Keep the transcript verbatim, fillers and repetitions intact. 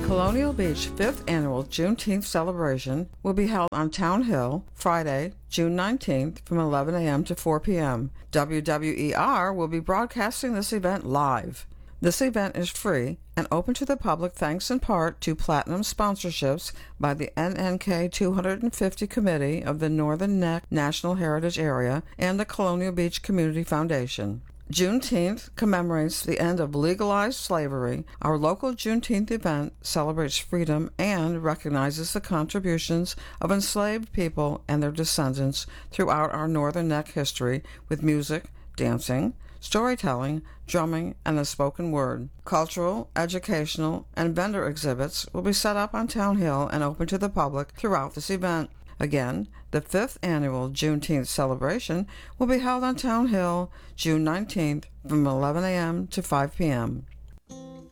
Colonial Beach fifth Annual Juneteenth Celebration will be held on Town Hill Friday, June nineteenth from eleven a.m. to four p.m. W W E R will be broadcasting this event live. This event is free and open to the public thanks in part to platinum sponsorships by the N N K two hundred fifty Committee of the Northern Neck National Heritage Area and the Colonial Beach Community Foundation. Juneteenth commemorates the end of legalized slavery. Our local Juneteenth event celebrates freedom and recognizes the contributions of enslaved people and their descendants throughout our Northern Neck history with music, dancing, storytelling, drumming, and the spoken word. Cultural, educational, and vendor exhibits will be set up on Town Hill and open to the public throughout this event. Again, the fifth Annual Juneteenth celebration will be held on Town Hill June nineteenth from eleven a.m. to five p.m.